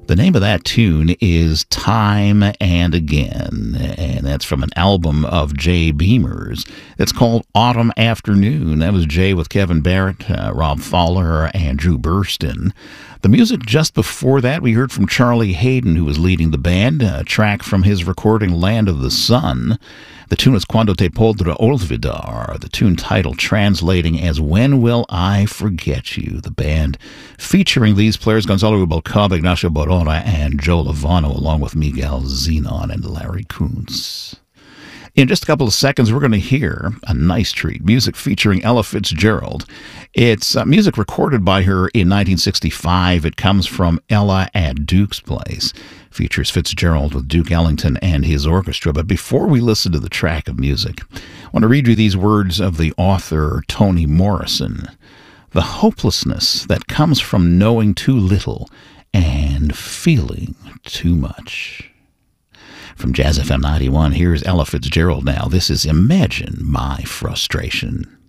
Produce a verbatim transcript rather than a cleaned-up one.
The name of that tune is Time and Again, and that's from an album of Jay Beamer's. It's called Autumn Afternoon. That was Jay with Kevin Barrett, uh, Rob Fowler, and Drew Burston. The music just before that, we heard from Charlie Hayden, who was leading the band, a track from his recording Land of the Sun. The tune is Quando te podré olvidar, the tune title translating as When Will I Forget You? The band featuring these players, Gonzalo Rubalcaba, Ignacio Barona, and Joe Lovano, along with Miguel Zenon and Larry Kuntz. In just a couple of seconds, we're going to hear a nice treat, music featuring Ella Fitzgerald. It's uh, music recorded by her in nineteen sixty-five. It comes from Ella at Duke's Place. Features Fitzgerald with Duke Ellington and his orchestra. But before we listen to the track of music, I want to read you these words of the author Toni Morrison. The hopelessness that comes from knowing too little and feeling too much. From Jazz F M ninety-one, here's Ella Fitzgerald now. This is Imagine My Frustration.